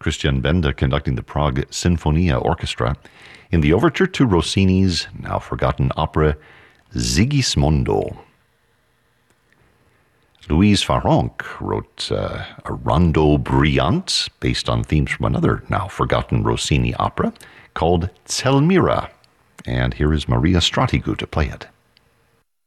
Christian Benda conducting the Prague Sinfonia Orchestra in the overture to Rossini's now forgotten opera Sigismondo. Louise Farrenc wrote a rondo brillante based on themes from another now forgotten Rossini opera called Zelmira. And here is Maria Stratigu to play it.